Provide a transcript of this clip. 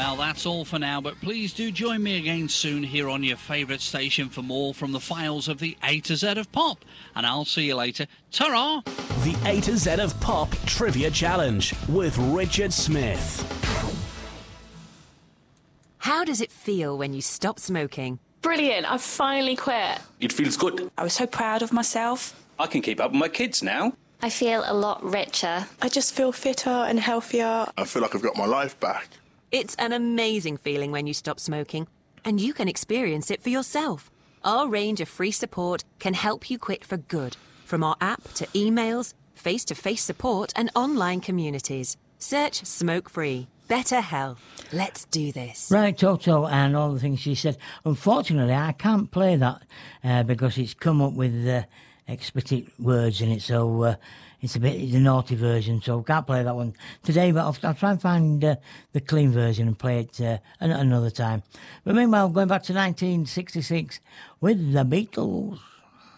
Well, that's all for now, but please do join me again soon here on your favourite station for more from the files of the A to Z of Pop. And I'll see you later. Ta-ra! The A to Z of Pop Trivia Challenge with Richard Smith. How does it feel when you stop smoking? Brilliant, I've finally quit. It feels good. I was so proud of myself. I can keep up with my kids now. I feel a lot richer. I just feel fitter and healthier. I feel like I've got my life back. It's an amazing feeling when you stop smoking, and you can experience it for yourself. Our range of free support can help you quit for good, from our app to emails, face-to-face support and online communities. Search Smoke Free. Better health. Let's do this. Right, Toto, and all the things she said. Unfortunately, I can't play that because it's come up with explicit words in it, so it's the naughty version, so can't play that one today, but I'll try and find the clean version and play it another time. But meanwhile, going back to 1966 with the Beatles.